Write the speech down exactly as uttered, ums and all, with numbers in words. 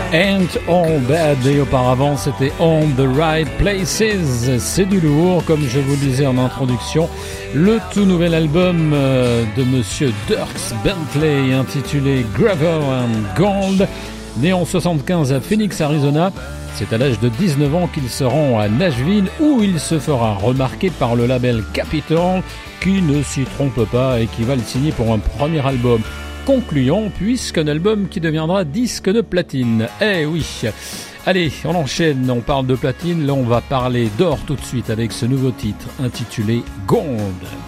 Ain't All Bad, et auparavant c'était On the Right Places. C'est du lourd, comme je vous le disais en introduction. Le tout nouvel album de Monsieur Dierks Bentley intitulé Gravel and Gold. Né en soixante-quinze à Phoenix, Arizona, c'est à l'âge de dix-neuf ans qu'il se rend à Nashville où il se fera remarquer par le label Capitol qui ne s'y trompe pas et qui va le signer pour un premier album concluant, puisqu'un album qui deviendra disque de platine. Eh oui. Allez, on enchaîne, on parle de platine, là on va parler d'or tout de suite avec ce nouveau titre intitulé Gold.